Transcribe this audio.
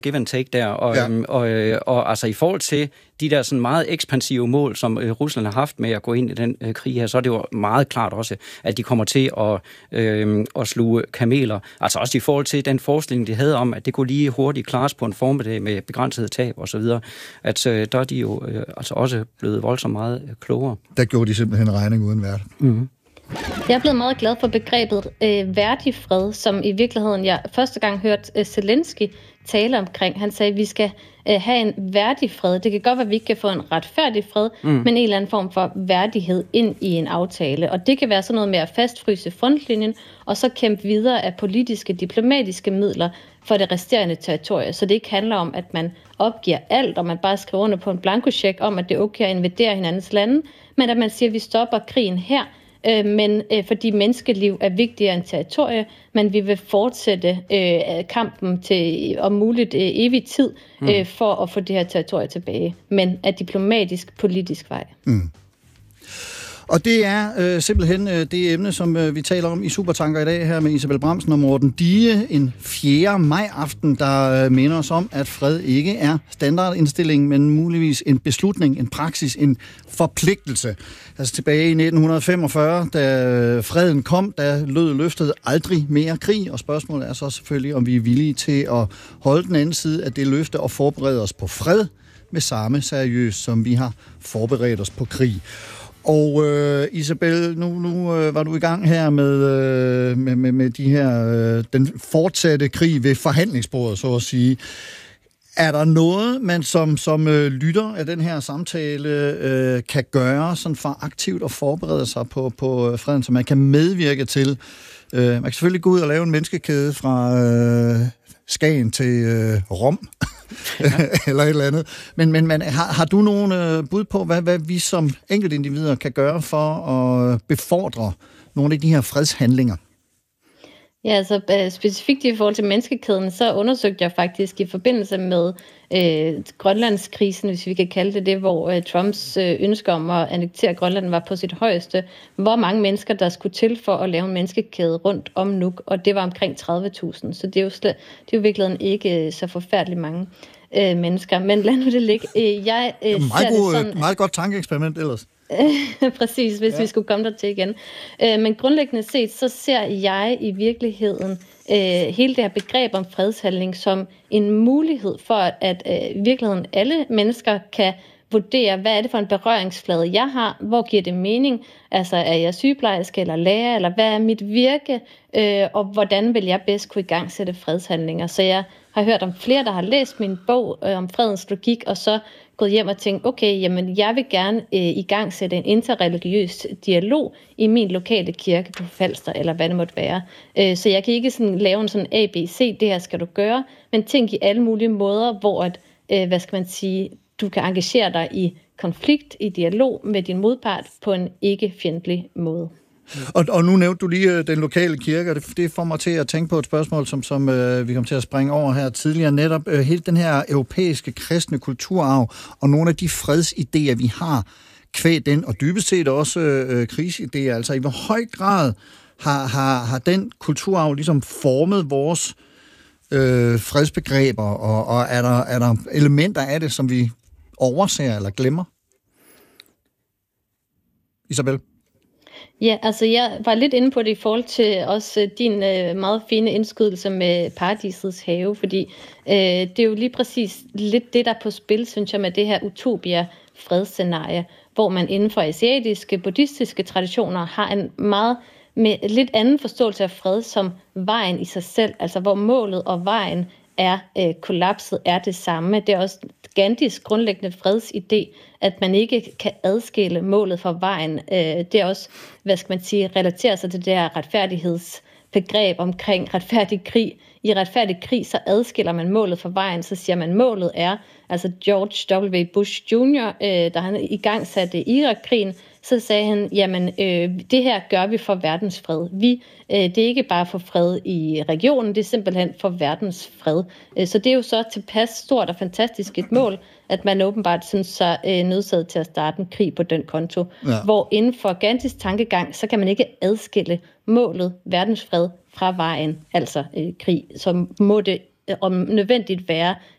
give and take der, og altså i forhold til de der sådan meget ekspansive mål, som Rusland har haft med at gå ind i den krig her, så er det jo meget klart også, at de kommer til at sluge kameler. Altså også i forhold til den forestilling, de havde om, at det kunne lige hurtigt klares på en formiddag med begrænset tab og så videre, at der er de jo altså også blevet voldsomt meget klogere. Der gjorde de simpelthen en regning uden vært. Mm-hmm. Jeg er blevet meget glad for begrebet værdig fred, som i virkeligheden jeg første gang hørte Zelensky tale omkring. Han sagde, at vi skal have en værdig fred. Det kan godt være, at vi ikke kan få en retfærdig fred, men en eller anden form for værdighed ind i en aftale. Og det kan være sådan noget med at fastfryse frontlinjen, og så kæmpe videre af politiske, diplomatiske midler for det resterende territorie. Så det ikke handler om, at man opgiver alt, og man bare skriver under på en blankocheck om, at det er okay at invadere hinandens lande, men at man siger, at vi stopper krigen her, men fordi menneskeliv er vigtigere end territorie, men vi vil fortsætte kampen til om muligt evig tid for at få det her territorie tilbage, men af diplomatisk, politisk vej. Mm. Og det er simpelthen det emne, som vi taler om i Supertanker i dag her med Isabel Bramsen og Morten Die. En 4. maj-aften, der minder os om, at fred ikke er standardindstillingen, men muligvis en beslutning, en praksis, en forpligtelse. Altså tilbage i 1945, da freden kom, der lød løftet aldrig mere krig, og spørgsmålet er så selvfølgelig, om vi er villige til at holde den anden side af det løfte og forberede os på fred med samme seriøst, som vi har forberedt os på krig. Og Isabel, nu var du i gang her med de her den fortsatte krig ved forhandlingsbordet, så at sige. Er der noget, man som lytter af den her samtale kan gøre sådan for aktivt at forberede sig på freden, så man kan medvirke til? Man kan selvfølgelig gå ud og lave en menneskekæde fra Skagen til Rom, eller et eller andet. Men har du nogle bud på, hvad vi som enkeltindivider kan gøre for at befordre nogle af de her fredshandlinger? Ja, altså specifikt i forhold til menneskekæden, så undersøgte jeg faktisk i forbindelse med Grønlandskrisen, hvis vi kan kalde det, hvor Trumps ønske om at annektere Grønland var på sit højeste, hvor mange mennesker, der skulle til for at lave en menneskekæde rundt om Nuuk, og det var omkring 30.000, så det er jo i virkeligheden ikke så forfærdeligt mange mennesker, men lad nu det ligge. Meget godt tankeeksperiment ellers. Præcis, hvis vi skulle komme der til igen. Men grundlæggende set, så ser jeg i virkeligheden hele det her begreb om fredshandling som en mulighed for, at i virkeligheden alle mennesker kan vurdere, hvad er det for en berøringsflade, jeg har, hvor giver det mening, altså er jeg sygeplejerske eller lærer, eller hvad er mit virke, og hvordan vil jeg bedst kunne igangsætte fredshandlinger. Så jeg har hørt om flere, der har læst min bog om fredens logik, og så gået hjem og tænkt, okay, jamen jeg vil gerne igangsætte en interreligiøs dialog i min lokale kirke på Falster, eller hvad det måtte være. Så jeg kan ikke sådan lave en sådan ABC, det her skal du gøre, men tænk i alle mulige måder, hvor at, hvad skal man sige, du kan engagere dig i konflikt, i dialog med din modpart på en ikke-fjendtlig måde. Og nu nævnte du lige den lokale kirke, og det får mig til at tænke på et spørgsmål, som vi kom til at springe over her tidligere. Netop hele den her europæiske kristne kulturarv, og nogle af de fredsidéer, vi har kvæg den, og dybest set også krisidéer. Altså i hvor høj grad har den kulturarv ligesom formet vores fredsbegreber, og er der elementer af det, som vi overser eller glemmer? Isabel? Ja, altså jeg var lidt inde på det i forhold til også din meget fine indskydelse med Paradisets have, fordi det er jo lige præcis lidt det, der er på spil, synes jeg, med det her utopia-fredsscenarie, hvor man inden for asiatiske, buddhistiske traditioner har en meget med lidt anden forståelse af fred som vejen i sig selv, altså hvor målet og vejen er kollapset, er det samme. Det er også Gandhis grundlæggende fredsidé, at man ikke kan adskille målet fra vejen. Det er også, hvad skal man sige, relaterer sig til det her retfærdighedsbegreb omkring retfærdig krig. I retfærdig krig, så adskiller man målet fra vejen, så siger man, målet er, altså George W. Bush Jr., da han i gang satte Irak-krigen, så sagde han, jamen det her gør vi for verdens fred. Det er ikke bare for fred i regionen, det er simpelthen for verdens fred. Så det er jo så tilpas stort og fantastisk et mål, at man åbenbart synes sig nødsaget til at starte en krig på den konto. Ja. Hvor inden for Gandhis tankegang, så kan man ikke adskille målet, verdens fred, fra vejen, altså krig. Så må det om nødvendigt være